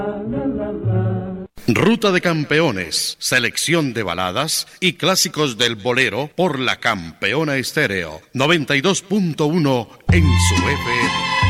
Ruta de Campeones, selección de baladas y clásicos del bolero por la Campeona Estéreo 92.1 en su FM.